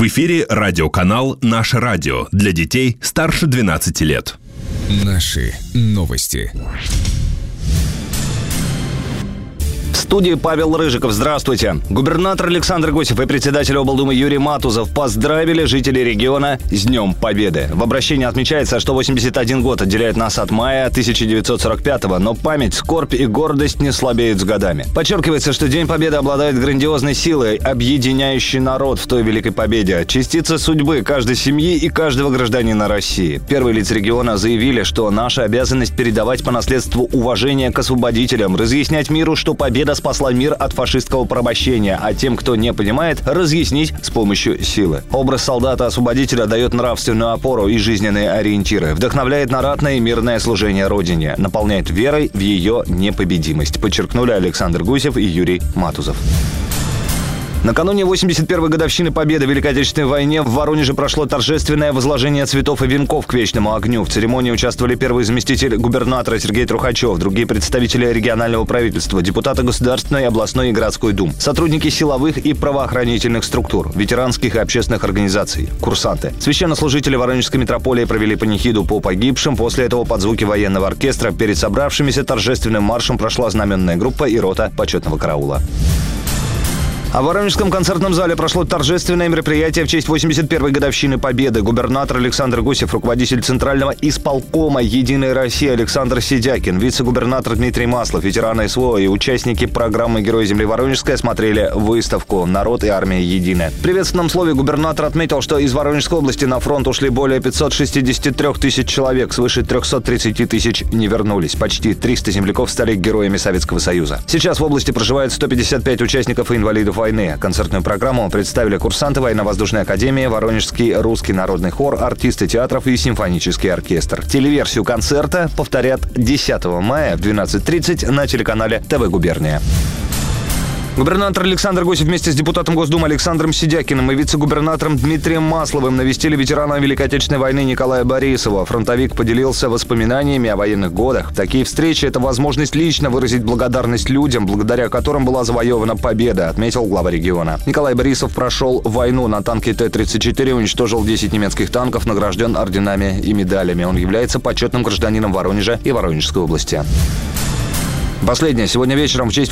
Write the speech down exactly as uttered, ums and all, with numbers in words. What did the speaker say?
В эфире радиоканал «Наше радио» для детей старше двенадцати лет. Наши новости. В студии Павел Рыжиков. Здравствуйте. Губернатор Александр Гусев и председатель облдумы Юрий Матузов поздравили жителей региона с Днем Победы. В обращении отмечается, что восемьдесят один год отделяет нас от мая тысяча девятьсот сорок пятого, но память, скорбь и гордость не слабеют с годами. Подчеркивается, что День Победы обладает грандиозной силой, объединяющей народ в той великой победе. Частица судьбы каждой семьи и каждого гражданина России. Первые лица региона заявили, что наша обязанность передавать по наследству уважение к освободителям, разъяснять миру, что победа спасла мир от фашистского порабощения, а тем, кто не понимает, разъяснить с помощью силы. Образ солдата-освободителя дает нравственную опору и жизненные ориентиры, вдохновляет на ратное и мирное служение Родине, наполняет верой в ее непобедимость, подчеркнули Александр Гусев и Юрий Матузов. Накануне восемьдесят первой годовщины Победы в Великой Отечественной войне в Воронеже прошло торжественное возложение цветов и венков к вечному огню. В церемонии участвовали первый заместитель губернатора Сергей Трухачев, другие представители регионального правительства, депутаты Государственной, областной и городской дум, сотрудники силовых и правоохранительных структур, ветеранских и общественных организаций, курсанты. Священнослужители Воронежской митрополии провели панихиду по погибшим. После этого под звуки военного оркестра перед собравшимися торжественным маршем прошла знаменная группа и рота почетного караула. А в Воронежском концертном зале прошло торжественное мероприятие в честь восемьдесят первой годовщины Победы. Губернатор Александр Гусев, руководитель Центрального исполкома «Единой России» Александр Сидякин, вице-губернатор Дмитрий Маслов, ветераны СВО и участники программы «Герой земли Воронежской» смотрели выставку «Народ и армия едины». В приветственном слове губернатор отметил, что из Воронежской области на фронт ушли более пятисот шестидесяти трёх тысяч человек, свыше трёхсот тридцати тысяч не вернулись. Почти триста земляков стали героями Советского Союза. Сейчас в области проживает сто пятьдесят пять участников и инвалидов войны. Концертную программу представили курсанты Военно-воздушной академии, Воронежский русский народный хор, артисты театров и симфонический оркестр. Телеверсию концерта повторят десятого мая в двенадцать тридцать на телеканале ТВ «Губерния». Губернатор Александр Гусев вместе с депутатом Госдумы Александром Сидякиным и вице-губернатором Дмитрием Масловым навестили ветерана Великой Отечественной войны Николая Борисова. Фронтовик поделился воспоминаниями о военных годах. Такие встречи – это возможность лично выразить благодарность людям, благодаря которым была завоевана победа, отметил глава региона. Николай Борисов прошел войну на танке Т тридцать четыре, уничтожил десять немецких танков, награжден орденами и медалями. Он является почетным гражданином Воронежа и Воронежской области. Последнее. Сегодня вечером в честь